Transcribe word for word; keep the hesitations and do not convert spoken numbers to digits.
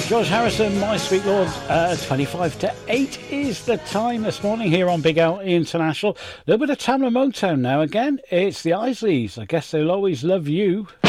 George Harrison, My Sweet Lord, uh, twenty-five to eight is the time this morning here on Big L International. A little bit of Tamla Motown now again. It's the Isleys. I guess they'll always love you.